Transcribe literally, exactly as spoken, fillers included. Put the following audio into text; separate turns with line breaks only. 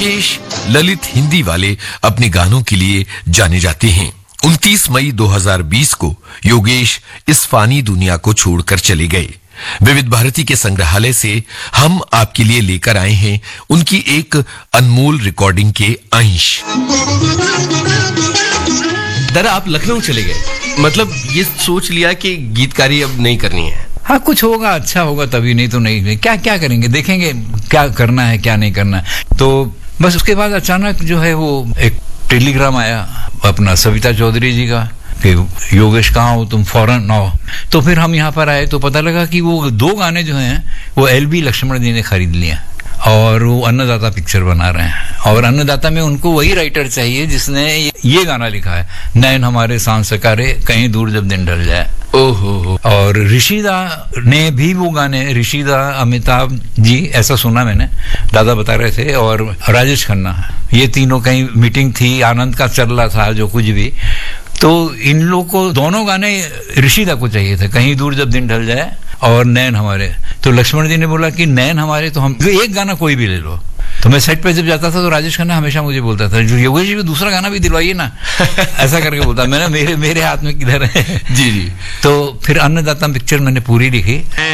योगेश ललित हिंदी वाले अपने गानों के लिए जाने जाते हैं। उनतीस मई दो हज़ार बीस को योगेश इस फानी दुनिया को छोड़कर चले गए। विविध भारती के संग्रहालय से हम आपके लिए लेकर आए हैं उनकी एक अनमोल रिकॉर्डिंग के अंश।
दरा आप लखनऊ चले गए, मतलब ये सोच लिया कि गीतकारी अब नहीं करनी है।
हाँ, कुछ होगा अच्छा होगा तभी, नहीं तो नहीं। क्या क्या करेंगे, देखेंगे क्या करना है क्या नहीं करना है। तो बस उसके बाद अचानक जो है वो एक टेलीग्राम आया अपना सविता चौधरी जी का कि योगेश कहाँ हो तुम, फौरन आओ। तो फिर हम यहाँ पर आए तो पता लगा कि वो दो गाने जो हैं वो एल बी लक्ष्मण जी ने खरीद लिए और वो अन्नदाता पिक्चर बना रहे हैं। और अन्नदाता में उनको वही राइटर चाहिए जिसने ये गाना लिखा है, नैन हमारे सांस सकारे कहीं दूर जब दिन ढल जाए।
ओहो।
और ऋषिदा ने भी वो गाने, ऋषिदा अमिताभ जी ऐसा सुना मैंने, दादा बता रहे थे, और राजेश खन्ना, ये तीनों कहीं मीटिंग थी, आनंद का चल रहा था जो कुछ भी, तो इन लोग को दोनों गाने ऋषिदा को चाहिए थे, कहीं दूर जब दिन ढल जाए और नैन हमारे। तो लक्ष्मण जी ने बोला कि नैन हमारे तो हम एक गाना कोई भी ले लो। तो मैं सेट पे जब जाता था तो राजेश खन्ना हमेशा मुझे बोलता था जो योगेश जी को दूसरा गाना भी दिलवाइए ना ऐसा करके बोलता। मैंने मेरे मेरे हाथ में किधर है।
जी जी।
तो फिर अन्नदाता पिक्चर मैंने पूरी लिखी।